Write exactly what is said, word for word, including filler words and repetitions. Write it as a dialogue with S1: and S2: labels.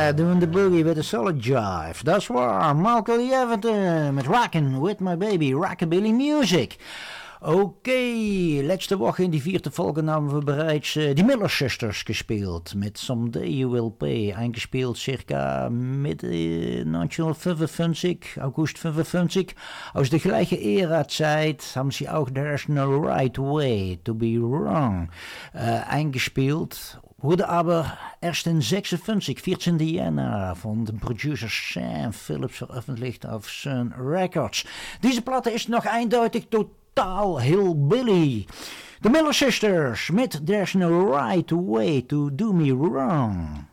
S1: Yeah, doing the boogie with a solid jive. Dat is waar. Malcolm Everton met Rockin' with My Baby, Rockabilly Music. Oké, okay, laatste woche in die vierde Folge hebben we bereits uh, die Miller Sisters gespeeld met Someday You Will Pay. Eingespeeld circa midden negentien vijfenfünfzig, august vijfenfünfzig. Aus de gleiche Ära-Zeit haben sie auch There's No Right Way to Be Wrong uh, eingespielt. Wurde aber erst in sechsundfünfzig, vierzehnten Jänner, von dem Producer Sam Phillips veröffentlicht auf Sun Records. Diese Platte ist noch eindeutig total hillbilly. The Miller Sisters mit There's No Right Way to Do Me Wrong.